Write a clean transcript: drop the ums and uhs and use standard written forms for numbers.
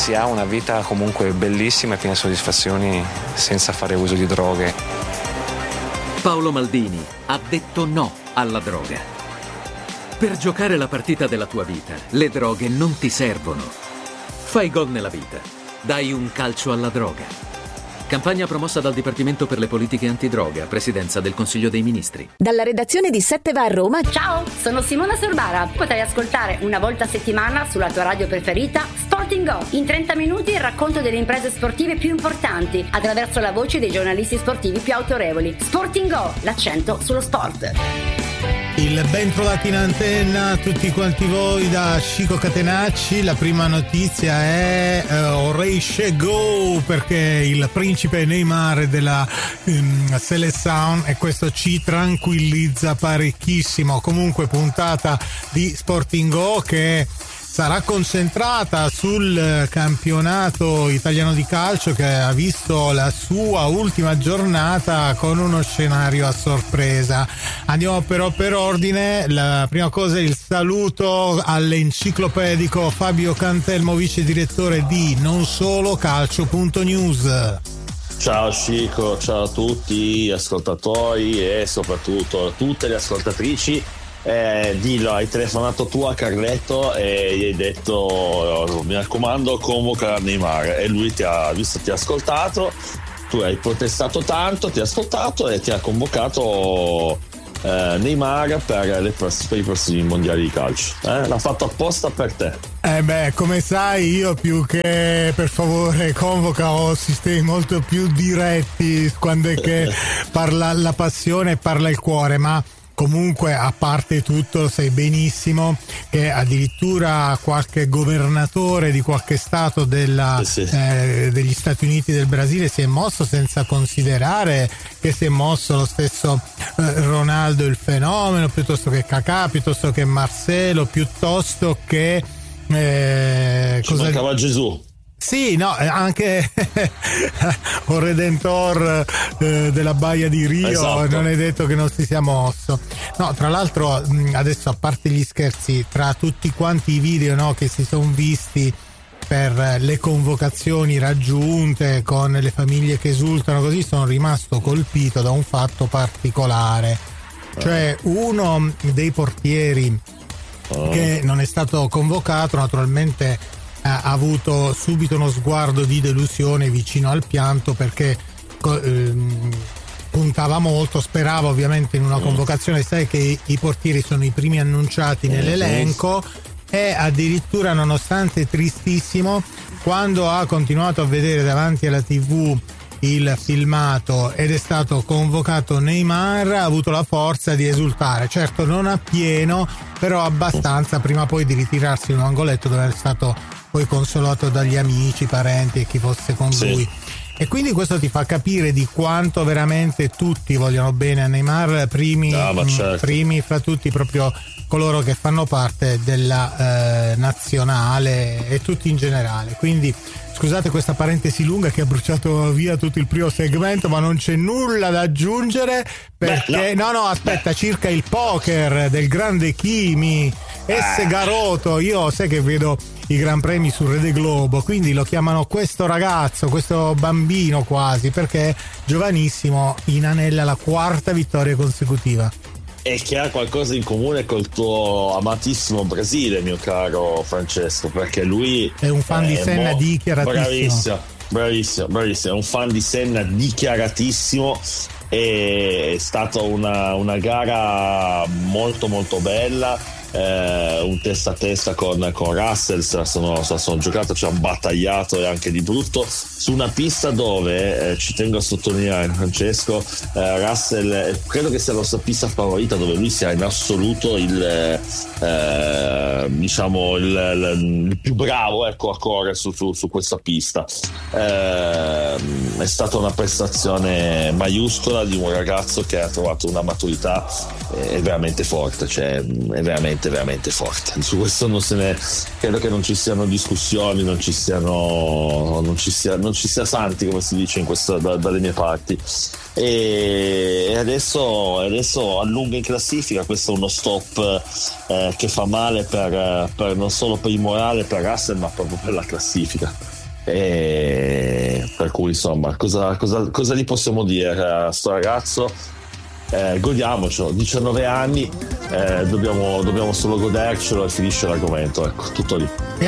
si ha una vita comunque bellissima e piena di soddisfazioni senza fare uso di droghe. Paolo Maldini ha detto no alla droga. Per giocare la partita della tua vita, le droghe non ti servono. Fai gol nella vita. Dai un calcio alla droga. Campagna promossa dal Dipartimento per le politiche antidroga, Presidenza del Consiglio dei Ministri. Dalla redazione di 7 va a Roma. Ciao, sono Simona Sorbara. Potrai ascoltare una volta a settimana sulla tua radio preferita Sporting Go. In 30 minuti il racconto delle imprese sportive più importanti attraverso la voce dei giornalisti sportivi più autorevoli. Sporting Go, l'accento sullo sport. Il ben trovati in antenna a tutti quanti voi da Chico Catenacci. La prima notizia è Oreixe Go, perché il principe Neymar della Seleção, e questo ci tranquillizza parecchissimo. Comunque puntata di Sporting Go che sarà concentrata sul campionato italiano di calcio, che ha visto la sua ultima giornata con uno scenario a sorpresa. Andiamo però per ordine. La prima cosa è il saluto all'enciclopedico Fabio Cantelmo, vice direttore di nonsolocalcio.news. Ciao Chico, ciao a tutti gli ascoltatori e soprattutto tutte le ascoltatrici. Dillo, hai telefonato tu a Carletto e gli hai detto mi raccomando convoca Neymar, e lui ti ha ascoltato, tu hai protestato tanto, ti ha ascoltato e ti ha convocato Neymar per i prossimi mondiali di calcio. L'ha fatto apposta per te. Come sai, io più che per favore convoca ho sistemi molto più diretti quando è che parla la passione e parla il cuore, ma comunque, a parte tutto, lo sai benissimo che addirittura qualche governatore di qualche stato degli Stati Uniti del Brasile si è mosso, senza considerare che si è mosso lo stesso Ronaldo il fenomeno, piuttosto che Kakà, piuttosto che Marcelo, piuttosto che ci mancava Gesù. Sì, no, anche un Redentor della Baia di Rio, esatto. Non è detto che non si sia mosso. No, tra l'altro adesso, a parte gli scherzi, tra tutti quanti i video, no, che si sono visti per le convocazioni raggiunte con le famiglie che esultano così, sono rimasto colpito da un fatto particolare. Cioè, uno dei portieri che non è stato convocato, naturalmente ha avuto subito uno sguardo di delusione vicino al pianto, perché puntava molto, sperava ovviamente in una convocazione. Sai che i portieri sono i primi annunciati nell'elenco, e addirittura, nonostante tristissimo, quando ha continuato a vedere davanti alla TV il filmato ed è stato convocato Neymar, ha avuto la forza di esultare, certo non a pieno, però abbastanza, prima poi di ritirarsi in un angoletto dove è stato poi consolato dagli amici, parenti e chi fosse con lui. E quindi questo ti fa capire di quanto veramente tutti vogliono bene a Neymar, primi fra tutti proprio coloro che fanno parte della nazionale e tutti in generale. Quindi scusate questa parentesi lunga che ha bruciato via tutto il primo segmento, ma non c'è nulla da aggiungere, perché aspetta, circa il poker del grande Kimi Garoto. Io sai che vedo i Gran Premi su Rede Globo, quindi lo chiamano questo ragazzo, questo bambino quasi, perché è giovanissimo, inanella la 4ª vittoria consecutiva. E che ha qualcosa in comune col tuo amatissimo Brasile, mio caro Francesco, perché lui è un fan di Senna dichiaratissimo. Bravissimo, è un fan di Senna dichiaratissimo. È stata una gara molto molto bella, un testa a testa con Russell, sono giocato, ci hanno battagliato e anche di brutto su una pista dove ci tengo a sottolineare, Francesco, Russell credo che sia la sua pista favorita, dove lui sia in assoluto il più bravo, ecco, a correre su questa pista. È stata una prestazione maiuscola di un ragazzo che ha trovato una maturità è veramente forte, cioè è veramente veramente veramente forte. Su questo credo che non ci siano discussioni, non ci sia santi, come si dice dalle mie parti. E adesso allunga in classifica. Questo è uno stop che fa male per non solo per il morale per Russell, ma proprio per la classifica. E per cui insomma cosa gli possiamo dire a sto ragazzo? Godiamocelo, 19 anni, dobbiamo solo godercelo e finisce l'argomento, ecco, tutto lì.